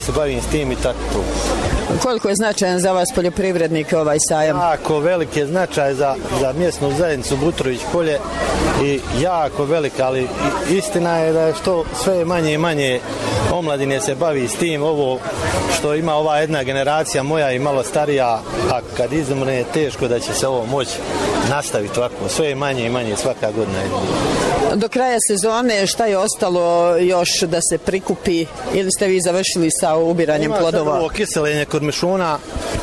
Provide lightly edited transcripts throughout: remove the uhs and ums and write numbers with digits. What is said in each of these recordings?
Se bavim s tim i tako to. Koliko je značajan za vas poljoprivrednike ovaj sajam? Jako velik je značaj za mjesnu zajednicu Butrović polje i jako velik, ali istina je da je što sve manje i manje omladine se bavi s tim. Ovo što ima ova jedna generacija moja i malo starija, a kad izumre je teško da će se ovo moći nastaviti ovako. Sve je manje i manje svaka godina. Do kraja sezone šta je ostalo još da se prikupi ili ste vi završili sa ubiranjem plodova? Ima sad ovo kiselenje kormišuna,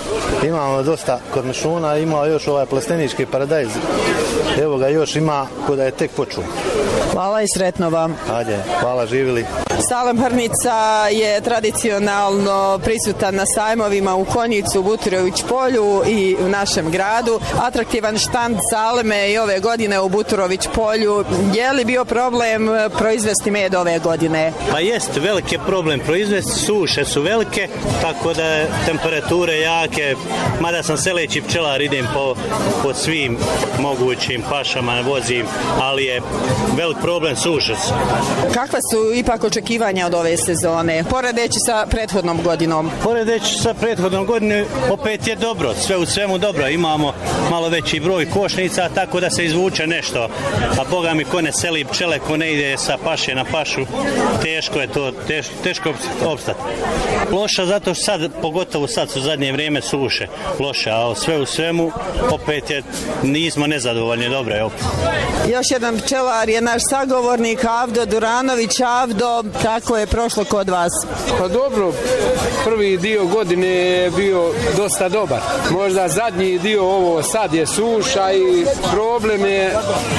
imamo dosta kormišuna, ima još ovaj plastenički paradajz. Evo ga još ima ko da je tek počuo. Hvala i sretno vam. Ajde, hvala, živjeli. Salem Hrnica je tradicionalno prisutan na sajmovima u Konjicu, Butrović polju i u našem gradu. Atraktivan štand Saleme i ove godine u Butrović polju. Je li bio problem proizvesti med ove godine? Pa jest, veliki problem proizvesti, suše su velike, tako da temperature jake, mada sam seleći pčelar, idem po svim mogućim pašama, vozim, ali je velik problem suše su. Kakva su ipak očekivanja od ove sezone, poredeći sa prethodnom godinom? Poredeći sa prethodnom godinom, opet je dobro, sve u svemu dobro. Imamo malo veći broj košnica, tako da se izvuče nešto. A boga mi ko ne seli pčele, ko ne ide sa paše na pašu, teško je to, teško opstati. Loša zato što sad, pogotovo sad su zadnje vrijeme suše loše, a sve u svemu opet je, nismo nezadovoljni, dobro je opet. Još jedan pčelar je naš sagovornik Avdo Duranović. Avdo, kako je prošlo kod vas? Pa dobro, prvi dio godine je bio dosta dobar. Možda zadnji dio ovo sad je suša i problem je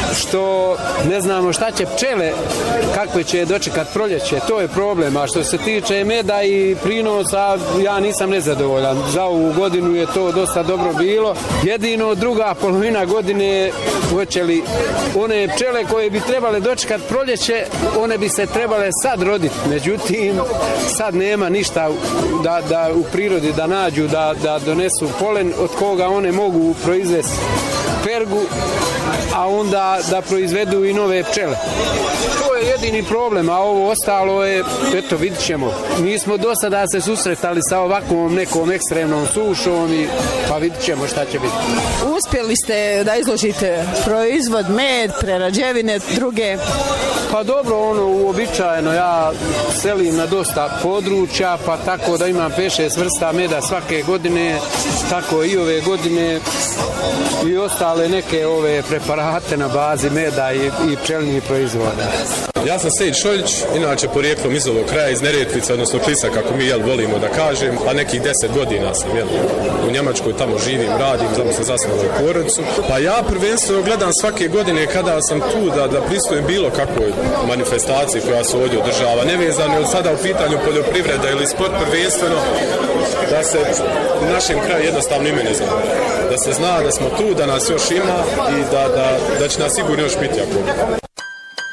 što ne znamo šta će pčele, kakve će dočekat proljeće, to je problem. A što se tiče meda i prinosa, ja nisam nezadovoljan. Za ovu godinu je to dosta dobro bilo. Jedino druga polovina godine hoće li one pčele koje bi trebale dočekat proljeće, one bi se trebale sad roditi. Međutim, sad nema ništa da u prirodi da nađu, da donesu polen od koga one mogu proizvesti pergu, a onda da proizvedu i nove pčele. To je jedini problem, a ovo ostalo je, eto, vidit ćemo. Mi smo do sada se susretali sa ovakvom nekom ekstremnom sušom i pa vidit ćemo šta će biti. Uspjeli ste da izložite proizvod, med, prerađevine, druge? Pa dobro, uobičajeno, ja selim na dosta područja, pa tako da imam 5-6 vrsta meda svake godine, tako i ove godine i ostale neke ove preparate na bazi meda i pčelinjih proizvoda. Ja sam Sejid Šoljić, inače porijeklom iz ovog kraja, iz Neretvice, odnosno Klisa, kako mi volimo da kažem, a nekih 10 godina sam u Njemačkoj, tamo živim, radim, tamo sam zasnovao porodicu. Pa ja prvenstveno gledam svake godine kada sam tu da pristujem bilo kakvoj manifestaciji koja se ovdje održava, nevezano je od sada u pitanju poljoprivreda ili sport, prvenstveno da se u našem kraju jednostavno ime ne zna. Da se zna da smo tu, da nas još ima i da će nas sigurno još biti jako.